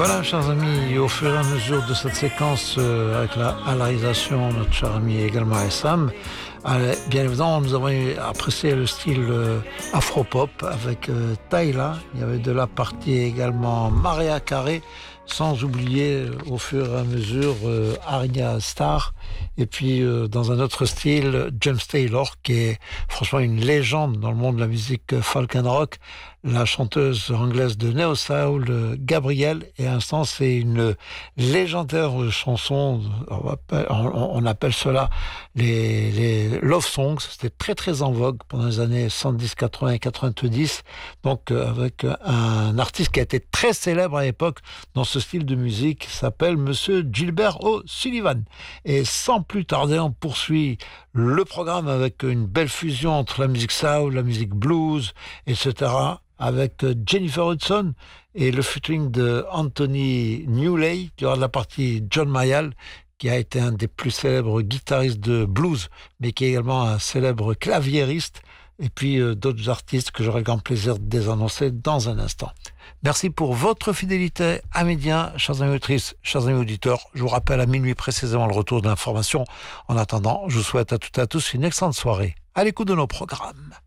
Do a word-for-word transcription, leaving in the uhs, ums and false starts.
Voilà, chers amis, au fur et à mesure de cette séquence euh, avec la, à la réalisation, notre cher ami également Essam, euh, bien évidemment, nous avons apprécié le style euh, afro-pop avec euh, Tyla. Il y avait de la partie également Mariah Carey, sans oublier euh, au fur et à mesure euh, Arya Starr. Et puis euh, dans un autre style, James Taylor, qui est franchement une légende dans le monde de la musique folk and rock. La chanteuse anglaise de Neo Soul, Gabrielle, et à l'instant c'est une légendaire chanson, on appelle, on appelle cela les, les love songs. C'était très très en vogue pendant les années soixante-dix, quatre-vingts et quatre-vingt-dix, donc avec un artiste qui a été très célèbre à l'époque dans ce style de musique, qui s'appelle Monsieur Gilbert O'Sullivan. Et sans plus tarder, on poursuit le programme avec une belle fusion entre la musique soul, la musique blues, et cetera, avec Jennifer Hudson et le featuring de Anthony Newley. Il y aura de la partie John Mayall, qui a été un des plus célèbres guitaristes de blues, mais qui est également un célèbre claviériste, et puis euh, d'autres artistes que j'aurai le grand plaisir de désannoncer dans un instant. Merci pour votre fidélité à Média, chers amis auditrices, chers amis auditeurs. Je vous rappelle à minuit précisément le retour de l'information. En attendant, je vous souhaite à toutes et à tous une excellente soirée à l'écoute de nos programmes.